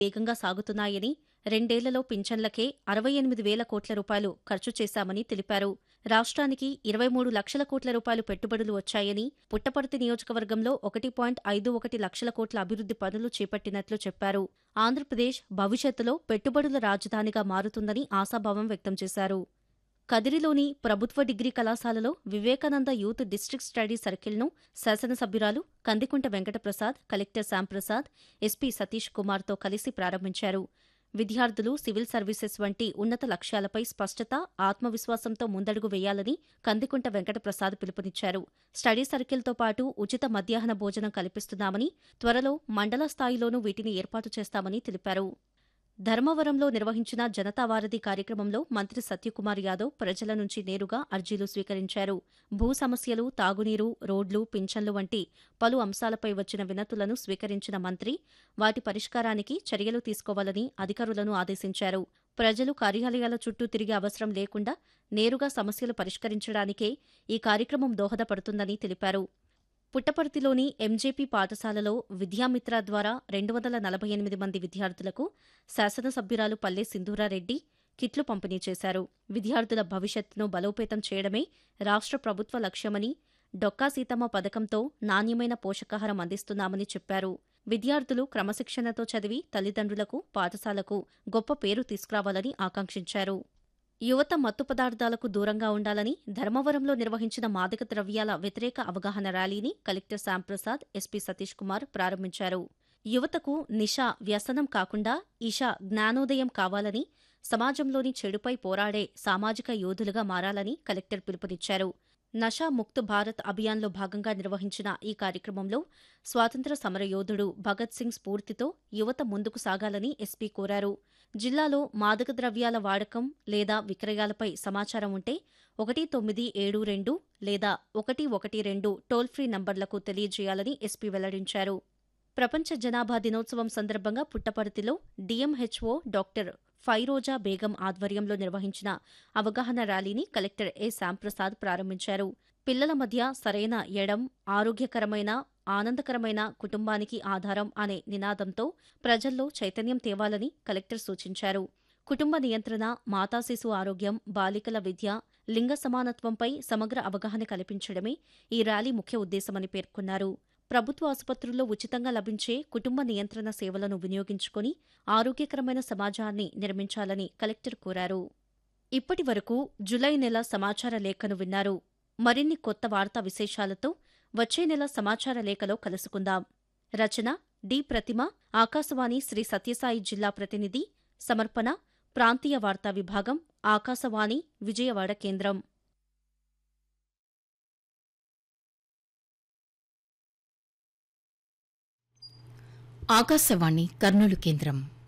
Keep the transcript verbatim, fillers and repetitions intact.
వేగంగా సాగుతున్నాయని, రెండేళ్లలో పింఛన్లకే అరవై ఎనిమిది వేల కోట్ల రూపాయలు ఖర్చు చేశామని తెలిపారు. రాష్ట్రానికి ఇరవై మూడు లక్షల కోట్ల రూపాయలు పెట్టుబడులు వచ్చాయని, పుట్టపర్తి నియోజకవర్గంలో ఒకటి పాయింట్ ఐదు ఒకటి లక్షల కోట్ల అభివృద్ది పనులు చేపట్టినట్లు చెప్పారు. ఆంధ్రప్రదేశ్ భవిష్యత్తులో పెట్టుబడుల రాజధానిగా మారుతుందని ఆశాభావం వ్యక్తం చేశారు. కదిరిలోని ప్రభుత్వ డిగ్రీ కళాశాలలో వివేకానంద యూత్ డిస్ట్రిక్ట్ స్టడీ సర్కిల్ను శాసనసభ్యురాలు కందికుంట వెంకటప్రసాద్, కలెక్టర్ శ్యాంప్రసాద్, ఎస్పీ సతీష్ కుమార్తో కలిసి ప్రారంభించారు. విద్యార్థులు సివిల్ సర్వీసెస్ వంటి ఉన్నత లక్ష్యాలపై స్పష్టత, ఆత్మవిశ్వాసంతో ముందడుగు వేయాలని కందికుంట వెంకటప్రసాద్ పిలుపునిచ్చారు. స్టడీ సర్కిల్తో పాటు ఉచిత మధ్యాహ్న భోజనం కల్పిస్తున్నామని, త్వరలో మండల స్థాయిలోనూ వీటిని ఏర్పాటు చేస్తామని తెలిపారు. ధర్మవరంలో నిర్వహించిన జనతా వారధి కార్యక్రమంలో మంత్రి సత్యకుమార్ యాదవ్ ప్రజల నుంచి నేరుగా అర్జీలు స్వీకరించారు. భూ సమస్యలు, తాగునీరు, రోడ్లు, పింఛన్లు వంటి పలు అంశాలపై వచ్చిన వినతులను స్వీకరించిన మంత్రి వాటి పరిష్కారానికి చర్యలు తీసుకోవాలని అధికారులను ఆదేశించారు. ప్రజలు కార్యాలయాల చుట్టూ తిరిగే అవసరం లేకుండా నేరుగా సమస్యలు పరిష్కరించడానికే ఈ కార్యక్రమం దోహదపడుతుందని తెలిపారు. పుట్టపర్తిలోని ఎంజేపీ పాఠశాలలో విద్యామిత్ర ద్వారా రెండు వందల నలభై ఎనిమిది మంది విద్యార్థులకు శాసనసభ్యురాలు పల్లె సింధూరారెడ్డి కిట్లు పంపిణీ చేశారు. విద్యార్థుల భవిష్యత్తును బలోపేతం చేయడమే రాష్ట్ర ప్రభుత్వ లక్ష్యమని, డొక్కా సీతమ్మ పథకంతో నాణ్యమైన పోషకాహారం అందిస్తున్నామని చెప్పారు. విద్యార్థులు క్రమశిక్షణతో చదివి తల్లిదండ్రులకు, పాఠశాలకు గొప్ప పేరు తీసుకురావాలని ఆకాంక్షించారు. యువత మత్తు పదార్థాలకు దూరంగా ఉండాలని ధర్మవరంలో నిర్వహించిన మాదక ద్రవ్యాల వ్యతిరేక అవగాహన ర్యాలీని కలెక్టర్ శ్యాంప్రసాద్, ఎస్పీ సతీష్ కుమార్ ప్రారంభించారు. యువతకు నిషా వ్యసనం కాకుండా ఇషా జ్ఞానోదయం కావాలని, సమాజంలోని చెడుపై పోరాడే సామాజిక యోధులుగా మారాలని కలెక్టర్ పిలుపునిచ్చారు. నషా ముక్త్ భారత్ అభియాన్లో భాగంగా నిర్వహించిన ఈ కార్యక్రమంలో స్వాతంత్ర సమరయోధుడు భగత్ సింగ్ స్ఫూర్తితో యువత ముందుకు సాగాలని ఎస్పీ కోరారు. జిల్లాలో మాదక ద్రవ్యాల వాడకం లేదా విక్రయాలపై సమాచారం ఉంటే ఒకటి తొమ్మిది ఏడు రెండు లేదా ఒకటి ఒకటి రెండు టోల్ ఫ్రీ నంబర్లకు తెలియజేయాలని ఎస్పీ వెల్లడించారు. ప్రపంచ జనాభా దినోత్సవం సందర్భంగా పుట్టపర్తిలో డీఎంహెచ్ఓ డాక్టర్ ఫైరోజా బేగం ఆధ్వర్యంలో నిర్వహించిన అవగాహన ర్యాలీని కలెక్టర్ ఏ శ్యాంప్రసాద్ ప్రారంభించారు. పిల్లల మధ్య సరైన ఎడం, ఆరోగ్యకరమైన, ఆనందకరమైన కుటుంబానికి ఆధారం అనే నినాదంతో ప్రజల్లో చైతన్యం తేవాలని కలెక్టర్ సూచించారు. కుటుంబ నియంత్రణ, మాతా శిశు ఆరోగ్యం, బాలికల విద్య, లింగ సమానత్వంపై సమగ్ర అవగాహన కల్పించడమే ఈ ర్యాలీ ముఖ్య ఉద్దేశమని పేర్కొన్నారు. ప్రభుత్వ ఆసుపత్రుల్లో ఉచితంగా లభించే కుటుంబ నియంత్రణ సేవలను వినియోగించుకుని ఆరోగ్యకరమైన సమాజాన్ని నిర్మించాలని కలెక్టర్ కోరారు. ఇప్పటి వరకు జులై నెల సమాచార లేఖను విన్నారు. మరిన్ని కొత్త వార్తా విశేషాలతో వచ్చే నెల సమాచార లేఖలో కలుసుకుందాం. రచన డి ప్రతిమ, ఆకాశవాణి శ్రీ సత్యసాయి జిల్లా ప్రతినిధి. సమర్పణ ప్రాంతీయ వార్తా విభాగం, ఆకాశవాణి విజయవాడ కేంద్రం. ఆకాశవాణి కర్నూలు కేంద్రం.